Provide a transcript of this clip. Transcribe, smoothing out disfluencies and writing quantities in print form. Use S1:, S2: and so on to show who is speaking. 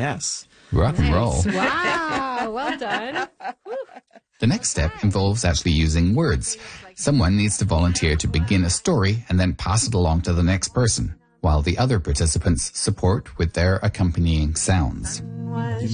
S1: Yes.
S2: Rock and roll.
S3: Wow, well done.
S2: The next step involves actually using words. Someone needs to volunteer to begin a story and then pass it along to the next person, while the other participants support with their accompanying sounds.